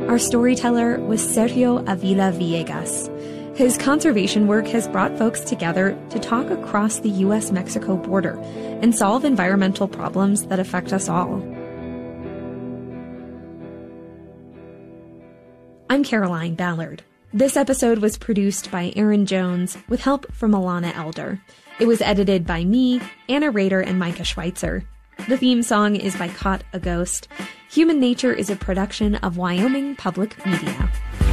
Our storyteller was Sergio Avila Villegas. His conservation work has brought folks together to talk across the U.S.-Mexico border and solve environmental problems that affect us all. I'm Caroline Ballard. This episode was produced by Aaron Jones with help from Alana Elder. It was edited by me, Anna Rader, and Micah Schweitzer. The theme song is by Caught a Ghost. Human Nature is a production of Wyoming Public Media.